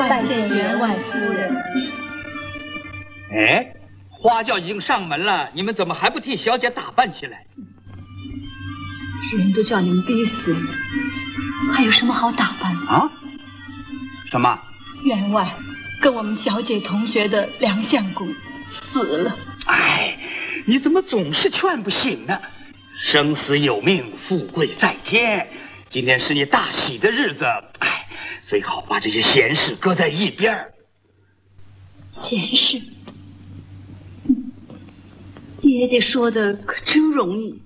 拜见员外夫人。 哎，花轿已经上门了，你们怎么还不替小姐打扮起来？ 人都叫你们逼死了，还有什么好打扮的？ 啊？什么？ 员外跟我们小姐同学的梁相公死了。 哎，你怎么总是劝不醒呢？生死有命，富贵在天。今天是你大喜的日子，哎，最好把这些闲事搁在一边。 闲事？爹爹说的可真容易。